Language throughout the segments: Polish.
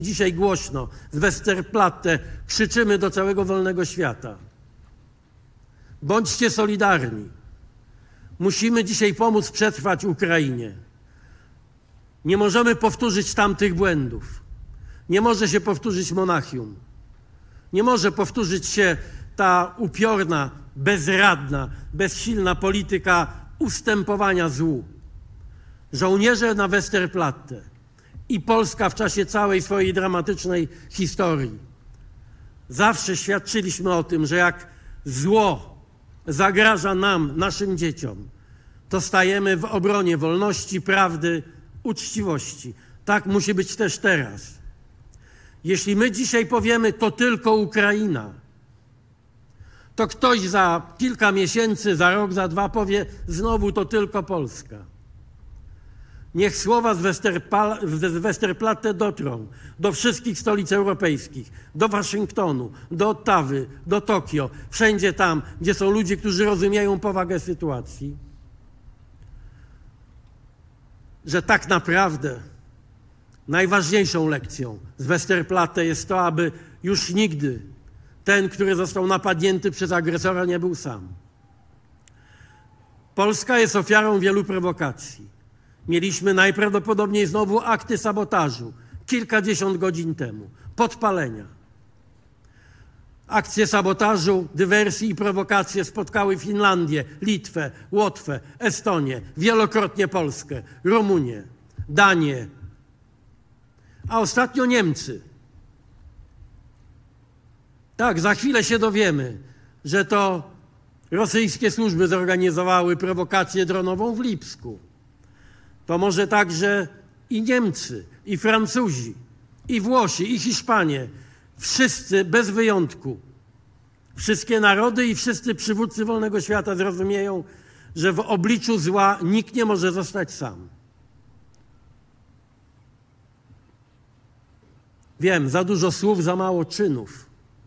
Dzisiaj głośno z Westerplatte krzyczymy do całego wolnego świata. Bądźcie solidarni. Musimy dzisiaj pomóc przetrwać Ukrainie. Nie możemy powtórzyć tamtych błędów. Nie może się powtórzyć Monachium. Nie może powtórzyć się ta upiorna, bezradna, bezsilna polityka ustępowania złu. Żołnierze na Westerplatte i Polska w czasie całej swojej dramatycznej historii zawsze świadczyliśmy o tym, że jak zło zagraża nam, naszym dzieciom, to stajemy w obronie wolności, prawdy, uczciwości. Tak musi być też teraz. Jeśli my dzisiaj powiemy, to tylko Ukraina, to ktoś za kilka miesięcy, za rok, za dwa powie, znowu to tylko Polska. Niech słowa z Westerplatte dotrą do wszystkich stolic europejskich, do Waszyngtonu, do Ottawy, do Tokio, wszędzie tam, gdzie są ludzie, którzy rozumieją powagę sytuacji, że tak naprawdę najważniejszą lekcją z Westerplatte jest to, aby już nigdy ten, który został napadnięty przez agresora, nie był sam. Polska jest ofiarą wielu prowokacji. Mieliśmy najprawdopodobniej znowu akty sabotażu kilkadziesiąt godzin temu, podpalenia. Akcje sabotażu, dywersji i prowokacje spotkały Finlandię, Litwę, Łotwę, Estonię, wielokrotnie Polskę, Rumunię, Danię, a ostatnio Niemcy. Tak, za chwilę się dowiemy, że to rosyjskie służby zorganizowały prowokację dronową w Lipsku. To może także i Niemcy, i Francuzi, i Włosi, i Hiszpanie, wszyscy bez wyjątku, wszystkie narody i wszyscy przywódcy wolnego świata zrozumieją, że w obliczu zła nikt nie może zostać sam. Wiem, za dużo słów, za mało czynów.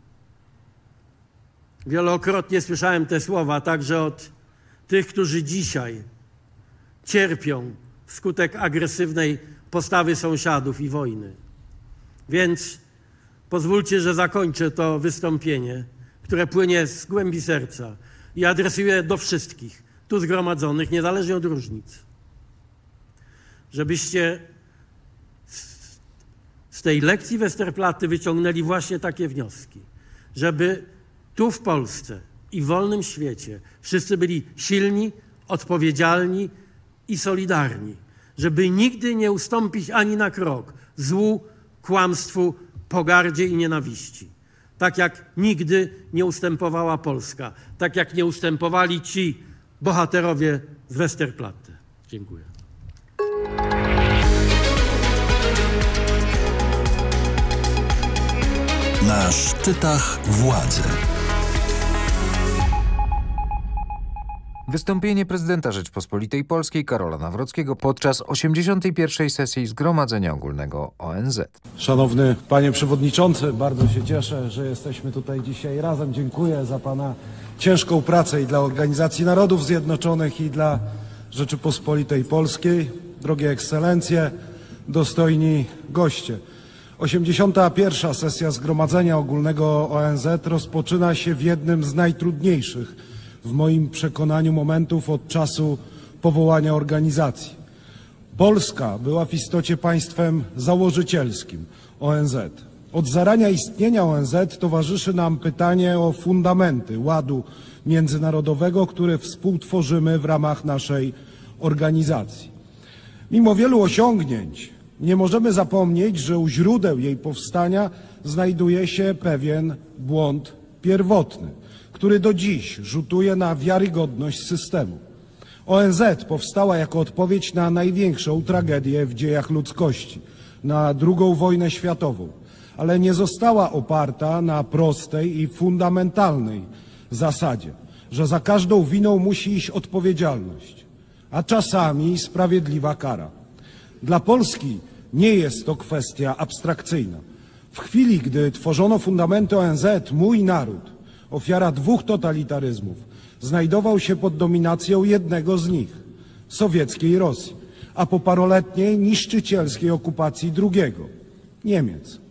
Wielokrotnie słyszałem te słowa także od tych, którzy dzisiaj cierpią wskutek agresywnej postawy sąsiadów i wojny. Więc pozwólcie, że zakończę to wystąpienie, które płynie z głębi serca i adresuję do wszystkich tu zgromadzonych, niezależnie od różnic. Żebyście z tej lekcji Westerplatte wyciągnęli właśnie takie wnioski, żeby tu w Polsce i w wolnym świecie wszyscy byli silni, odpowiedzialni i solidarni, żeby nigdy nie ustąpić ani na krok złu, kłamstwu, pogardzie i nienawiści. Tak jak nigdy nie ustępowała Polska, tak jak nie ustępowali ci bohaterowie z Westerplatte. Dziękuję. Na szczytach władzy. Wystąpienie prezydenta Rzeczpospolitej Polskiej Karola Nawrockiego podczas 81. sesji Zgromadzenia Ogólnego ONZ. Szanowny Panie Przewodniczący, bardzo się cieszę, że jesteśmy tutaj dzisiaj razem. Dziękuję za Pana ciężką pracę i dla Organizacji Narodów Zjednoczonych, i dla Rzeczypospolitej Polskiej. Drogie Ekscelencje, dostojni goście. 81. sesja Zgromadzenia Ogólnego ONZ rozpoczyna się w jednym z najtrudniejszych w moim przekonaniu momentów od czasu powołania organizacji. Polska była w istocie państwem założycielskim ONZ. Od zarania istnienia ONZ towarzyszy nam pytanie o fundamenty ładu międzynarodowego, który współtworzymy w ramach naszej organizacji. Mimo wielu osiągnięć nie możemy zapomnieć, że u źródeł jej powstania znajduje się pewien błąd pierwotny, który do dziś rzutuje na wiarygodność systemu. ONZ powstała jako odpowiedź na największą tragedię w dziejach ludzkości, na II wojnę światową, ale nie została oparta na prostej i fundamentalnej zasadzie, że za każdą winą musi iść odpowiedzialność, a czasami sprawiedliwa kara. Dla Polski nie jest to kwestia abstrakcyjna. W chwili, gdy tworzono fundamenty ONZ, mój naród, ofiara dwóch totalitaryzmów, znajdował się pod dominacją jednego z nich, sowieckiej Rosji, a po paroletniej niszczycielskiej okupacji drugiego, Niemiec.